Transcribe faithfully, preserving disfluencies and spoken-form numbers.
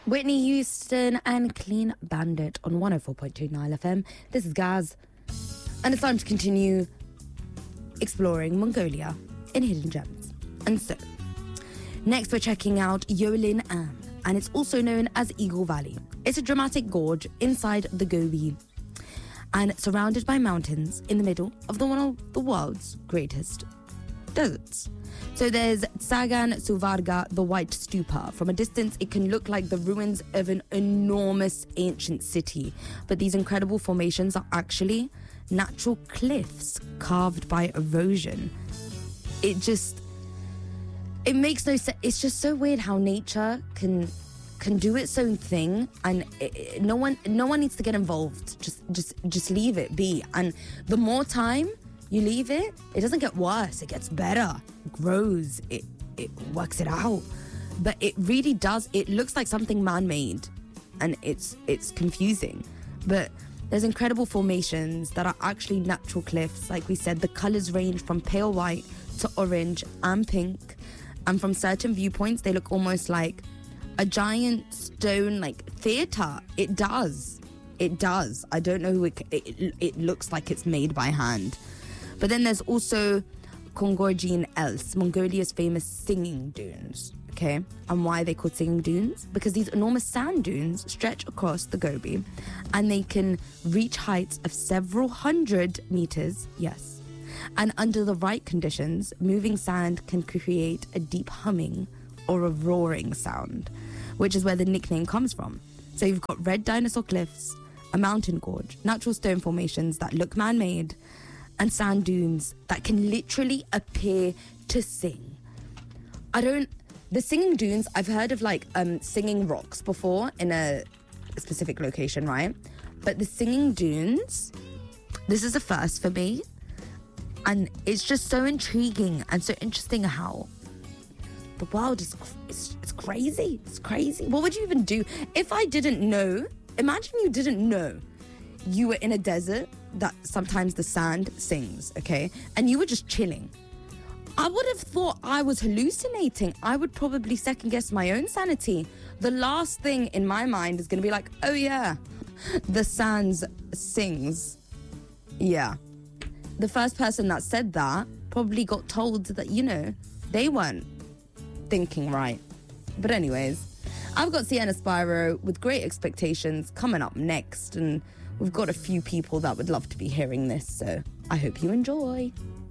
Whitney Houston and Clean Bandit on one oh four point two Nile F M. This is Gaz. And it's time to continue exploring Mongolia in hidden gems. And so, next we're checking out Yolin Am, and it's also known as Eagle Valley. It's a dramatic gorge inside the Gobi and surrounded by mountains in the middle of the one of the world's greatest deserts. So there's Tsagan Suvarga, the White Stupa. From a distance, it can look like the ruins of an enormous ancient city. But these incredible formations are actually natural cliffs carved by erosion. It just, it makes no sense. It's just so weird how nature can can do its own thing, and it, it, no one no one needs to get involved. Just just just leave it be. And the more time you leave it, it doesn't get worse. It gets better. It grows. It it works it out. But it really does. It looks like something man-made, and it's it's confusing. But there's incredible formations that are actually natural cliffs. Like we said, the colors range from pale white to orange and pink. And from certain viewpoints, they look almost like a giant stone, like, theatre. It does. It does. I don't know who it, it... It looks like it's made by hand. But then there's also Kongorjin Els, Mongolia's famous singing dunes, okay? And why are they called singing dunes? Because these enormous sand dunes stretch across the Gobi, and they can reach heights of several hundred meters, yes. And under the right conditions, moving sand can create a deep humming or a roaring sound, which is where the nickname comes from. So you've got red dinosaur cliffs, a mountain gorge, natural stone formations that look man-made, and sand dunes that can literally appear to sing. I don't... The singing dunes, I've heard of, like, um, singing rocks before in a specific location, right? But the singing dunes, this is a first for me. And it's just so intriguing and so interesting how the world is... It's, it's crazy. It's crazy. What would you even do? If I didn't know... Imagine you didn't know you were in a desert that sometimes the sand sings, okay? And you were just chilling. I would have thought I was hallucinating. I would probably second guess my own sanity. The last thing in my mind is going to be like, oh yeah, the sand sings. Yeah. The first person that said that probably got told that, you know, they weren't thinking right. But anyways, I've got Sienna Spyro with Great Expectations coming up next, and we've got a few people that would love to be hearing this, so I hope you enjoy.